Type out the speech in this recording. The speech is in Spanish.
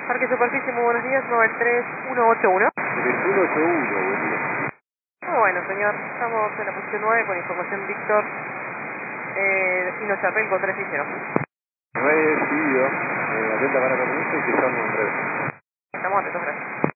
Parque Superficie, muy buenos días, 93181. 3181, buen día. Muy bueno, señor. Estamos en la posición 9 con información Víctor Destino Chapelco 360. Recibido. Atenta para permiso y que estamos en breve. Estamos atentos, gracias.